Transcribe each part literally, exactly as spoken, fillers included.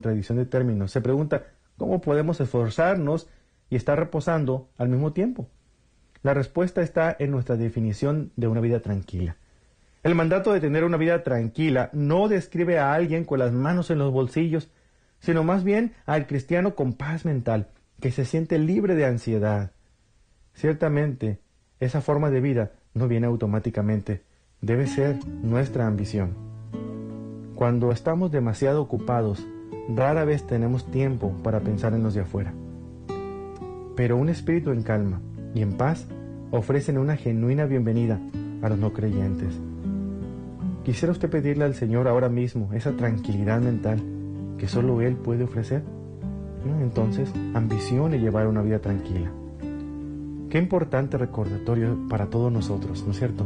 tradición de términos. Se pregunta, ¿cómo podemos esforzarnos y estar reposando al mismo tiempo? La respuesta está en nuestra definición de una vida tranquila. El mandato de tener una vida tranquila no describe a alguien con las manos en los bolsillos, sino más bien al cristiano con paz mental, que se siente libre de ansiedad. Ciertamente, esa forma de vida no viene automáticamente, debe ser nuestra ambición. Cuando estamos demasiado ocupados, rara vez tenemos tiempo para pensar en los de afuera. Pero un espíritu en calma y en paz ofrecen una genuina bienvenida a los no creyentes. ¿Quisiera usted pedirle al Señor ahora mismo esa tranquilidad mental que solo Él puede ofrecer? Entonces, ambicione llevar una vida tranquila. Qué importante recordatorio para todos nosotros, ¿no es cierto?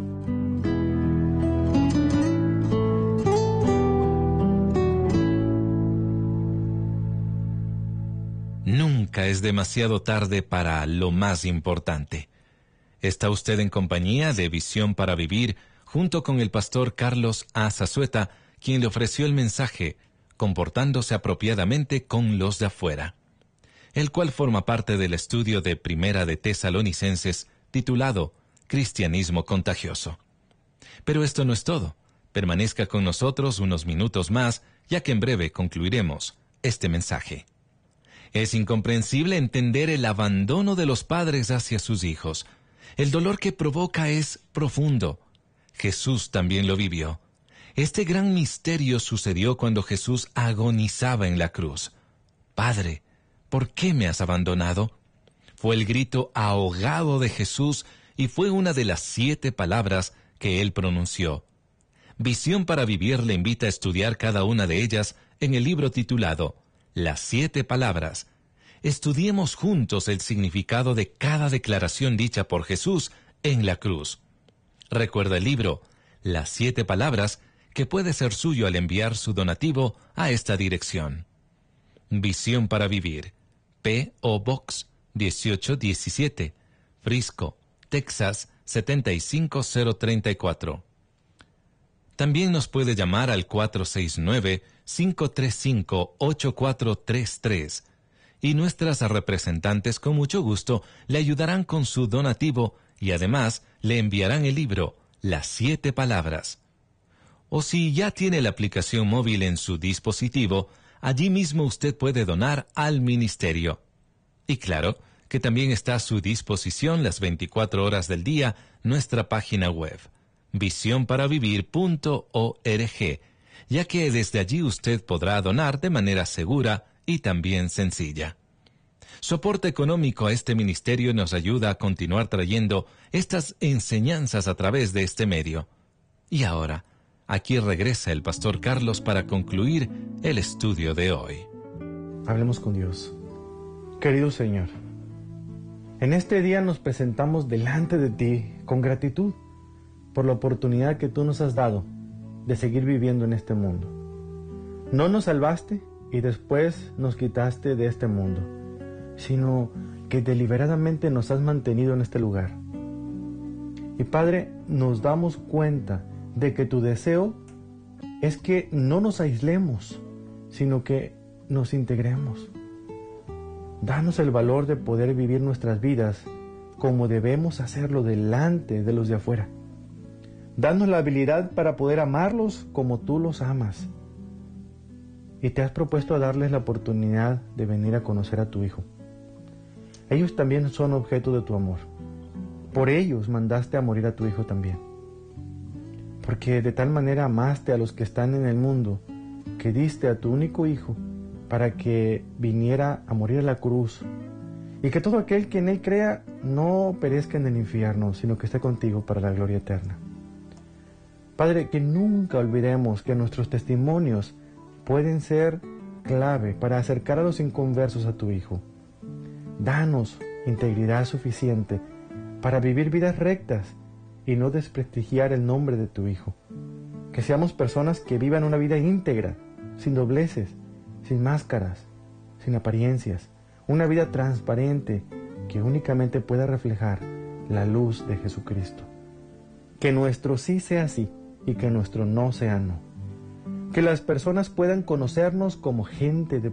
Nunca es demasiado tarde para lo más importante. Está usted en compañía de Visión para Vivir, junto con el pastor Carlos A. Zazueta, quien le ofreció el mensaje Comportándose apropiadamente con los de afuera, el cual forma parte del estudio de Primera de Tesalonicenses, titulado Cristianismo Contagioso. Pero esto no es todo. Permanezca con nosotros unos minutos más, ya que en breve concluiremos este mensaje. Es incomprensible entender el abandono de los padres hacia sus hijos. El dolor que provoca es profundo. Jesús también lo vivió. Este gran misterio sucedió cuando Jesús agonizaba en la cruz. Padre, ¿por qué me has abandonado? Fue el grito ahogado de Jesús y fue una de las siete palabras que él pronunció. Visión para Vivir le invita a estudiar cada una de ellas en el libro titulado Las siete palabras. Estudiemos juntos el significado de cada declaración dicha por Jesús en la cruz. Recuerda el libro Las siete palabras, que puede ser suyo al enviar su donativo a esta dirección. Visión para Vivir, P O Box dieciocho diecisiete, Frisco, Texas setenta y cinco cero treinta y cuatro. También nos puede llamar al cuatro seis nueve, cinco tres cinco, ocho cuatro tres tres y nuestras representantes con mucho gusto le ayudarán con su donativo y además le enviarán el libro Las siete palabras. O si ya tiene la aplicación móvil en su dispositivo, allí mismo usted puede donar al ministerio. Y claro, que también está a su disposición las veinticuatro horas del día nuestra página web, visión para vivir punto org, ya que desde allí usted podrá donar de manera segura y también sencilla. Soporte económico a este ministerio nos ayuda a continuar trayendo estas enseñanzas a través de este medio. Y ahora, aquí regresa el pastor Carlos para concluir el estudio de hoy. Hablemos con Dios. Querido Señor, en este día nos presentamos delante de ti con gratitud por la oportunidad que tú nos has dado de seguir viviendo en este mundo. No nos salvaste y después nos quitaste de este mundo, sino que deliberadamente nos has mantenido en este lugar. Y Padre, nos damos cuenta de que tu deseo es que no nos aislemos, sino que nos integremos. Danos el valor de poder vivir nuestras vidas como debemos hacerlo delante de los de afuera. Danos la habilidad para poder amarlos como tú los amas. Y te has propuesto a darles la oportunidad de venir a conocer a tu Hijo. Ellos también son objeto de tu amor. Por ellos mandaste a morir a tu Hijo también. Porque de tal manera amaste a los que están en el mundo, que diste a tu único Hijo para que viniera a morir a la cruz, y que todo aquel que en Él crea no perezca en el infierno, sino que esté contigo para la gloria eterna. Padre, que nunca olvidemos que nuestros testimonios pueden ser clave para acercar a los inconversos a tu Hijo. Danos integridad suficiente para vivir vidas rectas y no desprestigiar el nombre de tu Hijo. Que seamos personas que vivan una vida íntegra, sin dobleces, sin máscaras, sin apariencias, una vida transparente que únicamente pueda reflejar la luz de Jesucristo. Que nuestro sí sea sí y que nuestro no sea no. que las personas puedan conocernos como gente de